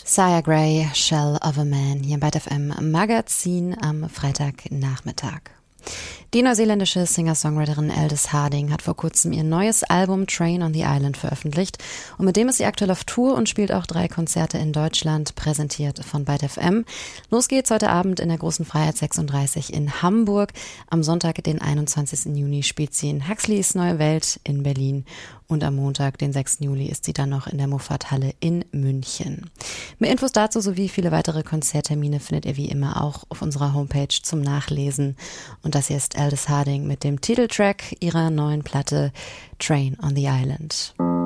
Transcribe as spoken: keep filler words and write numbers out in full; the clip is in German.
Saya Gray, Shell of a Man, hier im Byte F M Magazin am Freitagnachmittag. Die neuseeländische Singer-Songwriterin Aldis Harding hat vor kurzem ihr neues Album Train on the Island veröffentlicht und mit dem ist sie aktuell auf Tour und spielt auch drei Konzerte in Deutschland, präsentiert von Byte F M. Los geht's heute Abend in der Großen Freiheit sechsunddreißig in Hamburg. Am Sonntag, den einundzwanzigsten Juni, spielt sie in Huxleys Neue Welt in Berlin und am Montag, den sechsten Juli, ist sie dann noch in der Muffat-Halle in München. Mehr Infos dazu sowie viele weitere Konzerttermine findet ihr wie immer auch auf unserer Homepage zum Nachlesen. Und das hier ist Aldis Harding mit dem Titeltrack ihrer neuen Platte Train on the Island.